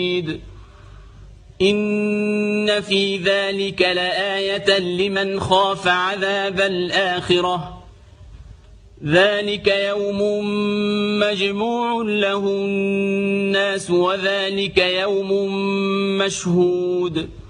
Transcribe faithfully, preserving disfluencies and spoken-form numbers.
إن في ذلك لآية لمن خاف عذاب الآخرة ذلك يوم مجموع له الناس وذلك يوم مشهود